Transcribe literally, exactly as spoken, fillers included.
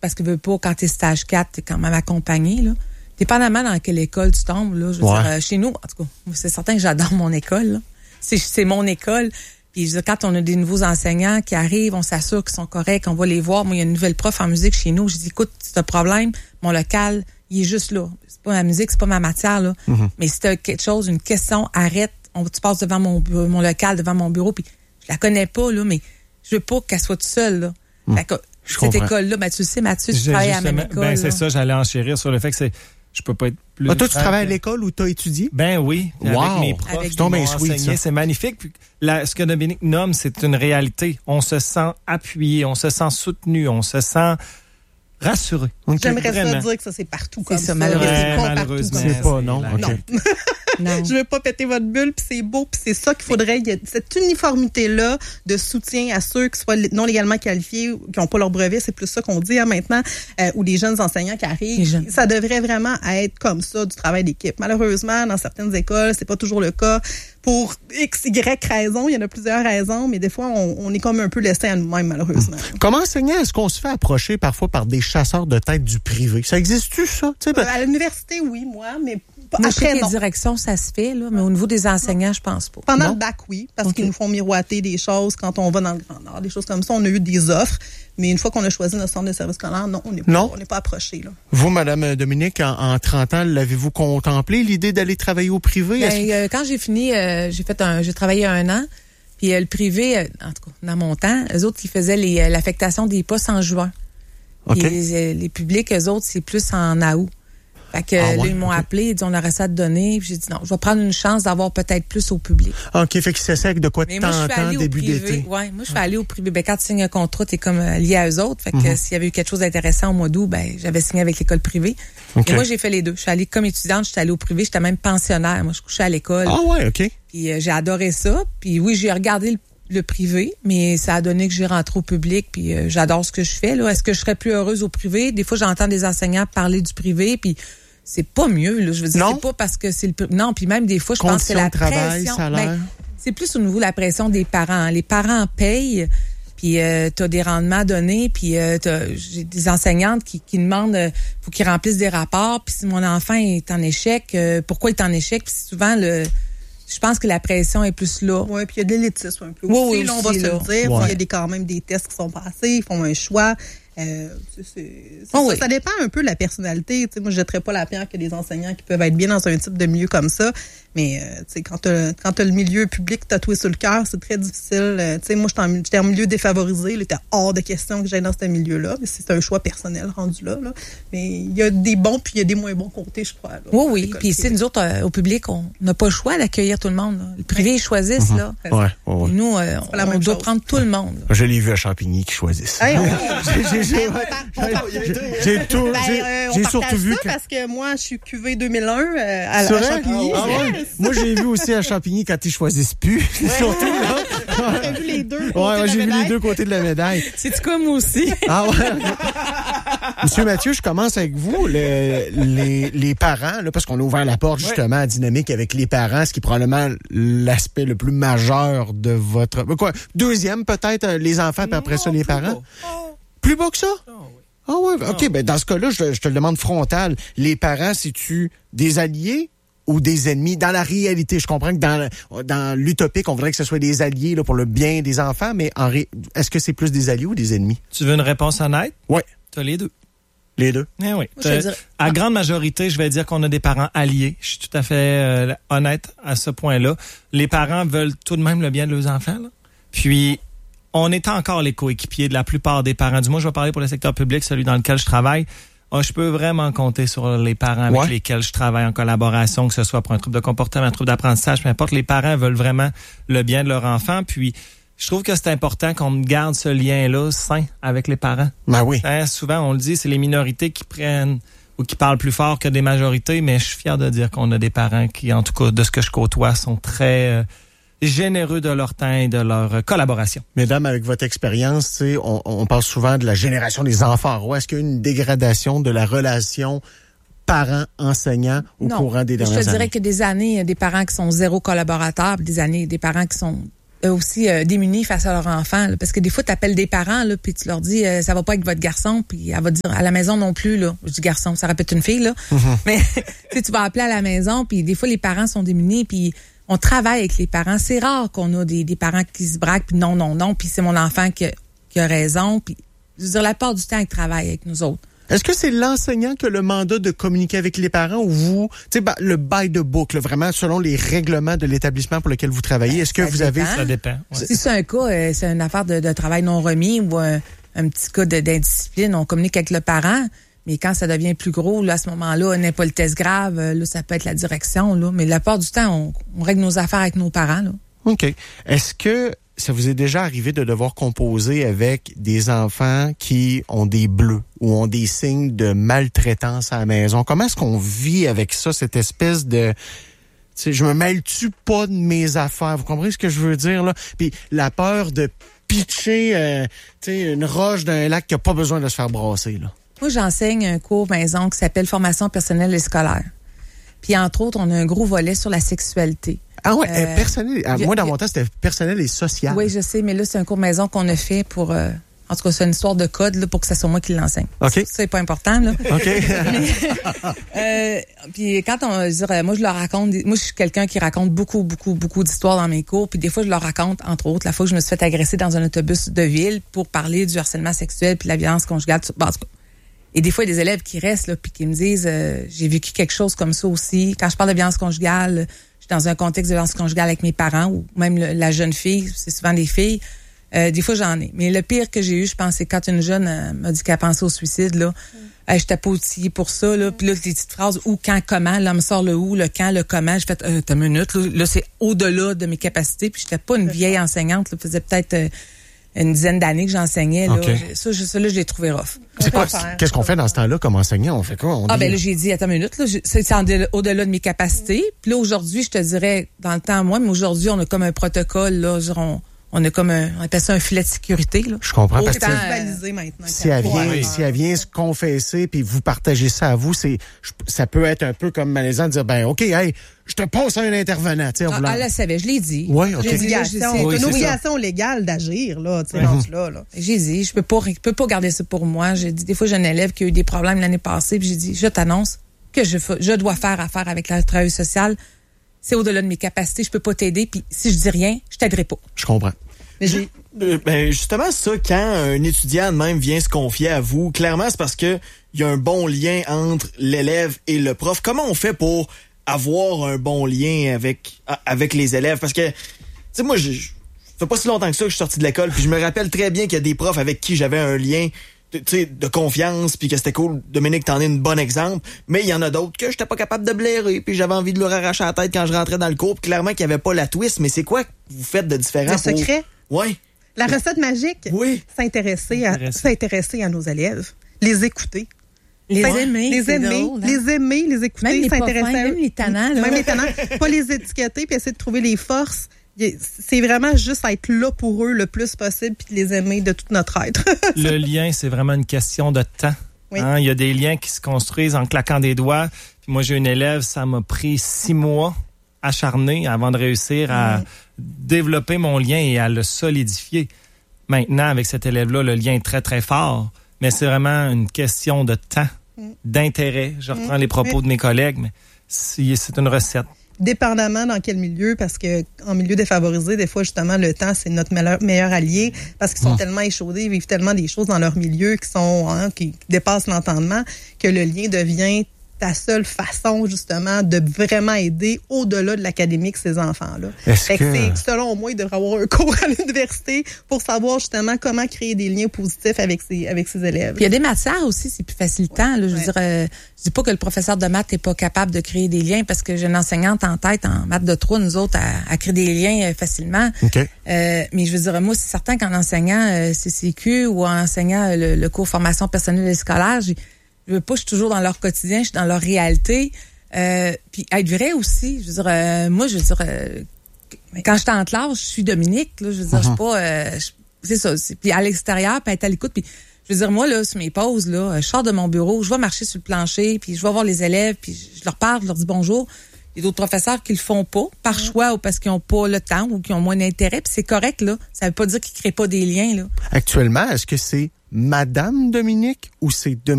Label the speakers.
Speaker 1: parce que veux pas, quand t'es stage quatre, t'es quand même accompagné, là. Dépendamment dans quelle école tu tombes, là. Je veux
Speaker 2: ouais.
Speaker 1: dire, euh, chez nous, en tout cas, c'est certain que j'adore mon école, là. C'est, c'est mon école. Puis je veux dire, quand on a des nouveaux enseignants qui arrivent, on s'assure qu'ils sont corrects, on va les voir. Moi, il y a une nouvelle prof en musique chez nous. Je dis, écoute, c'est un problème, mon local, il est juste là. C'est pas ma musique, c'est pas ma matière, là. Mm-hmm. Mais si t'as quelque chose, une question, arrête. On, tu passes devant mon, mon local, devant mon bureau, puis je la connais pas, là, mais je veux pas qu'elle soit toute seule, là. Mm. Fait que, cette comprends. École-là, ben, tu le sais, Mathieu, tu travailles à la même école.
Speaker 3: Ben, c'est
Speaker 1: là.
Speaker 3: Ça, j'allais enchérir sur le fait que c'est, je peux pas être plus.
Speaker 2: Ah, toi, tu travailles à l'école où tu as étudié?
Speaker 3: Ben oui.
Speaker 2: Wow.
Speaker 3: Avec mes profs
Speaker 1: avec
Speaker 3: qui m'ont enseigné,
Speaker 2: sweet,
Speaker 3: c'est magnifique. Puis, la, ce que Dominique nomme, c'est une réalité. On se sent appuyé, on se sent soutenu, on se sent rassuré.
Speaker 4: Okay. J'aimerais Vraiment. ça dire que ça, c'est partout comme
Speaker 1: c'est
Speaker 4: ça.
Speaker 1: ça malheureusement.
Speaker 4: C'est pas
Speaker 3: malheureusement.
Speaker 4: partout
Speaker 2: C'est pas, non?
Speaker 4: non.
Speaker 2: Okay.
Speaker 4: Non. Je veux pas péter votre bulle, puis c'est beau, puis c'est ça qu'il faudrait. Il y a cette uniformité-là de soutien à ceux qui soient non légalement qualifiés, qui n'ont pas leur brevet, c'est plus ça qu'on dit hein, maintenant, euh, ou les jeunes enseignants qui arrivent. Ça devrait vraiment être comme ça, du travail d'équipe. Malheureusement, dans certaines écoles, c'est pas toujours le cas. Pour X, Y raisons, il y en a plusieurs raisons, mais des fois, on, on est comme un peu laissé à nous-mêmes, malheureusement.
Speaker 2: Comme enseignant, est-ce qu'on se fait approcher parfois par des chasseurs de tête du privé? Ça existe-tu, ça?
Speaker 4: Euh, ben... À l'université, oui, moi, mais
Speaker 1: moi,
Speaker 4: après,
Speaker 1: je sais que
Speaker 4: non.
Speaker 1: les directions, ça se fait, là, mais au niveau des enseignants, je pense pas.
Speaker 4: Pendant
Speaker 1: non?
Speaker 4: le bac, oui, parce
Speaker 1: okay.
Speaker 4: qu'ils nous font miroiter des choses quand on va dans le Grand Nord, des choses comme ça. On a eu des offres, mais une fois qu'on a choisi notre centre de service scolaire, non, on n'est pas, on n'est pas approché, là.
Speaker 2: Vous, Madame Dominique, en, en trente ans, l'avez-vous contemplé, l'idée d'aller travailler au privé?
Speaker 1: Ben, euh, quand j'ai fini, euh, j'ai fait un, j'ai travaillé un an, puis euh, le privé, euh, en tout cas, dans mon temps, eux autres, ils faisaient les, euh, l'affectation des postes en juin. Okay. Les, les publics, eux autres, c'est plus en août. Fait que ah ouais, là, ils m'ont okay. appelé, ils dit on aurait ça à te donner. Puis j'ai dit non, je vais prendre une chance d'avoir peut-être plus au public.
Speaker 2: OK, fait que c'est sec de quoi de temps en temps, début
Speaker 1: privé.
Speaker 2: d'été.
Speaker 1: Ouais, moi je suis allée au privé. Ben quand tu signes un contrat, t'es comme euh, lié à eux autres. Fait que mm-hmm. s'il y avait eu quelque chose d'intéressant au mois d'août, ben j'avais signé avec l'école privée. Okay. Et moi j'ai fait les deux. Je suis allée comme étudiante, je suis allée au privé, j'étais même pensionnaire. Moi je couchais à l'école.
Speaker 2: Ah ouais, OK.
Speaker 1: Puis euh, j'ai adoré ça. Puis oui, j'ai regardé le le privé, mais ça a donné que j'ai rentré au public, puis euh, j'adore ce que je fais. Là. Est-ce que je serais plus heureuse au privé? Des fois, j'entends des enseignants parler du privé, puis c'est pas mieux. Là. Je veux dire, non. c'est pas parce que c'est le privé. Non, puis même des fois, je pense que c'est la
Speaker 2: travail,
Speaker 1: pression.
Speaker 2: Salaire.
Speaker 1: Ben, c'est plus au niveau de la pression des parents. Les parents payent, puis euh, t'as des rendements à donner, puis euh, t'as, j'ai des enseignantes qui, qui demandent, euh, faut qu'ils remplissent des rapports, puis si mon enfant est en échec, euh, pourquoi il est en échec? Puis souvent, le je pense que la pression est plus là.
Speaker 4: Oui, puis il y a de l'élitisme un peu
Speaker 1: oui,
Speaker 4: aussi,
Speaker 1: oui,
Speaker 4: là, on va se
Speaker 1: là.
Speaker 4: le dire.
Speaker 2: Ouais.
Speaker 4: Il y a des, quand même des tests qui sont passés, ils font un choix. Euh, c'est, c'est, c'est
Speaker 1: oh
Speaker 4: ça,
Speaker 1: oui.
Speaker 4: ça dépend un peu de la personnalité. T'sais, moi, je ne jetterais pas la pierre que des enseignants qui peuvent être bien dans un type de milieu comme ça. Mais euh, quand tu as le milieu public tatoué sur le cœur, c'est très difficile. Euh, moi, j'étais en, j'étais en milieu défavorisé. Il était hors de question que j'aille dans ce milieu-là. Mais c'est un choix personnel rendu là. là. Mais il y a des bons puis il y a des moins bons côtés, je crois. Là,
Speaker 1: oui, oui. Puis ici, nous autres, euh, au public, on n'a pas le choix d'accueillir tout le monde. Là. Le privé, ouais. ils choisissent. Mm-hmm. Là.
Speaker 2: Ouais, ouais, ouais.
Speaker 1: Et nous, euh, on, on doit chose. prendre tout le monde. Là.
Speaker 2: Je l'ai vu à Champigny qui choisissent. Hey, j'ai, j'ai, j'ai, j'ai tout,
Speaker 4: ben,
Speaker 2: j'ai,
Speaker 4: euh,
Speaker 2: j'ai surtout vu
Speaker 4: ça que... parce que moi, je suis Q V deux mille un euh, à, à Champigny.
Speaker 2: Ah, ah, ouais. Moi, j'ai vu aussi à Champigny quand ils choisissent plus. Ouais. Surtout, là.
Speaker 4: J'ai vu les deux.
Speaker 2: Ouais, ouais j'ai vu les deux côtés de la médaille.
Speaker 1: C'est-tu comme moi aussi?
Speaker 2: Ah ouais. Monsieur Mathieu, je commence avec vous. Le, les, les parents, là, parce qu'on a ouvert la porte justement ouais. à Dynamique avec les parents, ce qui est probablement l'aspect le plus majeur de votre... Quoi? Deuxième, peut-être, les enfants, puis après non, ça, les parents. Oh. Plus bas que ça? Oh, oui. Ah ouais, OK. Ben dans ce cas-là, je, je te le demande frontal. Les parents, c'est-tu des alliés ou des ennemis? Dans la réalité, je comprends que dans, dans l'utopique, on voudrait que ce soit des alliés là, pour le bien des enfants, mais en ré... est-ce que c'est plus des alliés ou des ennemis?
Speaker 3: Tu veux une réponse honnête?
Speaker 2: Oui.
Speaker 3: Tu as les deux.
Speaker 2: Les deux?
Speaker 3: Eh oui. Dire... À grande majorité, je vais dire qu'on a des parents alliés. Je suis tout à fait euh, honnête à ce point-là. Les parents veulent tout de même le bien de leurs enfants. Là. Puis, on est encore les coéquipiers de la plupart des parents. Du moins, je vais parler pour le secteur public, celui dans lequel je travaille. Oh, je peux vraiment compter sur les parents avec ouais. lesquels je travaille en collaboration, que ce soit pour un trouble de comportement, un trouble d'apprentissage, peu importe. Les parents veulent vraiment le bien de leur enfant. Puis, je trouve que c'est important qu'on garde ce lien-là sain avec les parents.
Speaker 2: Ben oui.
Speaker 3: Hein, souvent, on le dit, c'est les minorités qui prennent ou qui parlent plus fort que des majorités, mais je suis fier de dire qu'on a des parents qui, en tout cas, de ce que je côtoie, sont très... Euh, généreux de leur temps et de leur collaboration.
Speaker 2: Mesdames, avec votre expérience, on, on parle souvent de la génération des enfants rois. Est-ce qu'il y a une dégradation de la relation parents-enseignants au
Speaker 1: non,
Speaker 2: courant des dernières années?
Speaker 1: Je te dirais années? que des années, il y a des parents qui sont zéro collaborateurs, des années, des parents qui sont aussi euh, démunis face à leur enfant. Là, parce que des fois, tu appelles des parents, là, puis tu leur dis euh, ça va pas avec votre garçon, puis elle va te dire à la maison non plus. Là. Je dis garçon, ça répète une fille, là. Mm-hmm. Mais tu vas appeler à la maison, puis des fois, les parents sont démunis, puis on travaille avec les parents. C'est rare qu'on a des, des parents qui se braquent, puis non, non, non, puis c'est mon enfant qui a, qui a raison. Puis, je veux dire, la part du temps, ils travaillent avec nous autres.
Speaker 2: Est-ce que c'est l'enseignant qui a le mandat de communiquer avec les parents ou vous, tu sais, bah, le by the book, là, vraiment selon les règlements de l'établissement pour lequel vous travaillez, est-ce que
Speaker 1: ça
Speaker 2: vous
Speaker 1: dépend.
Speaker 2: avez...
Speaker 3: Ça dépend. Ouais.
Speaker 1: Si c'est un cas, euh, c'est une affaire de, de travail non remis ou un, un petit cas de, d'indiscipline, on communique avec le parent. Mais quand ça devient plus gros, là, à ce moment-là, une impolitesse grave, là, ça peut être la direction, là. Mais la part du temps, on, on règle nos affaires avec nos parents, là.
Speaker 2: OK. Est-ce que ça vous est déjà arrivé de devoir composer avec des enfants qui ont des bleus ou ont des signes de maltraitance à la maison? Comment est-ce qu'on vit avec ça, cette espèce de... Tu sais, je me mêle-tu pas de mes affaires? Vous comprenez ce que je veux dire, là? Puis la peur de pitcher euh, tu sais, une roche d'un lac qui a pas besoin de se faire brasser, là.
Speaker 1: Moi, j'enseigne un cours maison qui s'appelle Formation personnelle et scolaire. Puis, entre autres, on a un gros volet sur la sexualité.
Speaker 2: Ah ouais,
Speaker 1: euh,
Speaker 2: personnel. Ah,
Speaker 1: y a,
Speaker 2: moi, dans
Speaker 1: y a,
Speaker 2: mon temps, c'était personnel et social.
Speaker 1: Oui, je sais, mais là, c'est un cours maison qu'on a fait pour... Euh, en tout cas, c'est une histoire de code là, pour que ça soit moi qui l'enseigne.
Speaker 2: OK.
Speaker 1: Ça, c'est pas important, là.
Speaker 2: OK.
Speaker 1: euh, puis quand on... Je dirais, moi, je leur raconte... Moi, je suis quelqu'un qui raconte beaucoup, beaucoup, beaucoup d'histoires dans mes cours. Puis des fois, je leur raconte, entre autres, la fois que je me suis fait agresser dans un autobus de ville pour parler du harcèlement sexuel puis de la violence conjugale. Bon, en tout cas, et des fois, il y a des élèves qui restent là puis qui me disent euh, j'ai vécu quelque chose comme ça aussi. Quand je parle de violence conjugale, je suis dans un contexte de violence conjugale avec mes parents ou même le, la jeune fille, c'est souvent des filles. Euh, des fois, j'en ai. Mais le pire que j'ai eu, je pense, c'est quand une jeune euh, m'a dit qu'elle pensait au suicide. Là, mm. euh, j'étais pas outillée pour ça. Là, puis là, des petites phrases où, quand, comment. Là, me sort le où, le quand, le comment. J'ai fait euh, t'as une minute. Là, là c'est au-delà de mes capacités. Puis j'étais pas une vieille enseignante. Ça faisait peut-être euh, une dizaine d'années que j'enseignais. Là.
Speaker 2: Okay.
Speaker 1: Ça, ça, là, je l'ai trouvé rough.
Speaker 2: C'est quoi, qu'est-ce qu'on fait dans ce temps-là comme enseignant? On fait quoi? On
Speaker 1: ah,
Speaker 2: dit...
Speaker 1: ben là, j'ai dit, attends une minute, là, c'est, c'est au-delà de mes capacités. Puis là, aujourd'hui, je te dirais, dans le temps, moi, mais aujourd'hui, on a comme un protocole, là, genre, on, on a comme un, on appelle ça un filet de sécurité, là.
Speaker 2: Je comprends. Parce que
Speaker 4: euh, maintenant,
Speaker 2: si elle vient,
Speaker 4: ouais.
Speaker 2: si elle vient se confesser puis vous partagez ça à vous, c'est, ça peut être un peu comme malaisant de dire, ben, OK, hey, je te passe à un intervenant, tu sais.
Speaker 1: Ah, elle le savait, je l'ai dit.
Speaker 2: Oui, OK.
Speaker 1: J'ai dit, là,
Speaker 4: c'est
Speaker 1: oui,
Speaker 4: une obligation légale d'agir, là, tu sais,
Speaker 2: mm-hmm.
Speaker 4: là, là.
Speaker 1: J'ai dit, je peux pas, je peux pas garder ça pour moi. J'ai dit, des fois, j'ai un élève qui a eu des problèmes l'année passée, puis j'ai dit, je t'annonce que je, je dois faire affaire avec la travail social. C'est au-delà de mes capacités, je peux pas t'aider, puis si je dis rien, je t'aiderai pas.
Speaker 2: Je comprends.
Speaker 4: Mais j'ai...
Speaker 5: Ben justement, ça, quand un étudiant de même vient se confier à vous, clairement, c'est parce que il y a un bon lien entre l'élève et le prof. Comment on fait pour avoir un bon lien avec avec les élèves? Parce que, tu sais, moi, je, je fait pas si longtemps que ça que je suis sorti de l'école, puis je me rappelle très bien qu'il y a des profs avec qui j'avais un lien de, tu sais, de confiance, puis que c'était cool. Dominique, t'en es un bon exemple. Mais il y en a d'autres que j'étais pas capable de blairer, puis j'avais envie de leur arracher la tête quand je rentrais dans le cours, puis clairement qu'il y avait pas la twist. Mais c'est quoi que vous faites de différent?
Speaker 4: Le secret?
Speaker 5: Pour... Ouais.
Speaker 4: La recette magique,
Speaker 5: oui.
Speaker 4: s'intéresser à, s'intéresser à nos élèves, les écouter.
Speaker 1: Les aimer.
Speaker 4: Les aimer,
Speaker 1: drôle, hein?
Speaker 4: les aimer, les écouter,
Speaker 1: même les
Speaker 4: s'intéresser
Speaker 1: fins,
Speaker 4: à eux.
Speaker 1: Même les tannants, là.
Speaker 4: Même les tannants. Pas les étiqueter puis essayer de trouver les forces. C'est vraiment juste être là pour eux le plus possible puis de les aimer de tout notre être.
Speaker 3: Le lien, c'est vraiment une question de temps. Oui. Hein? Il y a des liens qui se construisent en claquant des doigts. Puis moi, j'ai une élève, ça m'a pris six mois acharné avant de réussir à mmh. développer mon lien et à le solidifier. Maintenant, avec cet élève-là, le lien est très, très fort, mais c'est vraiment une question de temps, mmh. d'intérêt. Je reprends mmh. les propos mmh. de mes collègues, mais c'est, c'est une recette.
Speaker 4: Dépendamment dans quel milieu, parce que en milieu défavorisé, des fois, justement, le temps, c'est notre meilleur, meilleur allié, parce qu'ils sont mmh. tellement échaudés, ils vivent tellement des choses dans leur milieu qui sont hein, qui dépassent l'entendement, que le lien devient ta seule façon, justement, de vraiment aider au-delà de l'académique ces enfants-là.
Speaker 2: Est-ce
Speaker 4: fait
Speaker 2: que...
Speaker 4: que c'est, selon moi, il devrait avoir un cours à l'université pour savoir, justement, comment créer des liens positifs avec ses, avec ses élèves.
Speaker 1: Puis il y a des matières aussi, c'est plus facilitant. Là, je ouais. veux dire, euh, je dis pas que le professeur de maths n'est pas capable de créer des liens parce que j'ai une enseignante en tête en maths de trois, nous autres, à, à créer des liens euh, facilement.
Speaker 2: Okay.
Speaker 1: Euh, mais je veux dire, moi, c'est certain qu'en enseignant euh, C C Q ou en enseignant euh, le, le cours formation personnelle et scolaire, j'ai Je veux pas, je suis toujours dans leur quotidien, je suis dans leur réalité. Euh, puis être vrai aussi, je veux dire, euh, moi, je veux dire, euh, quand j'étais en classe, je suis Dominique, là, je veux dire, uh-huh. je suis pas, euh, je, c'est ça. C'est, puis à l'extérieur, puis être à l'écoute, puis je veux dire, moi, là, sur mes pauses, là, je sors de mon bureau, je vais marcher sur le plancher, puis je vais voir les élèves, puis je leur parle, je leur dis bonjour. Il y a d'autres professeurs qui le font pas, par choix ou parce qu'ils ont pas le temps ou qu'ils ont moins d'intérêt. Puis c'est correct, là. Ça veut pas dire qu'ils créent pas des liens, là.
Speaker 2: Actuellement, est-ce que c'est Madame Dominique ou c'est Dominique?